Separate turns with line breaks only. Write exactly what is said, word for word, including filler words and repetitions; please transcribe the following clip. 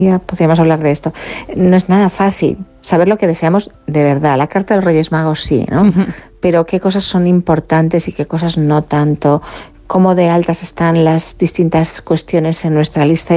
Ya podríamos hablar de esto. No es nada fácil saber lo que deseamos de verdad. La carta de los Reyes Magos sí, ¿no? Uh-huh. Pero qué cosas son importantes y qué cosas no tanto. Cómo de altas están las distintas cuestiones en nuestra lista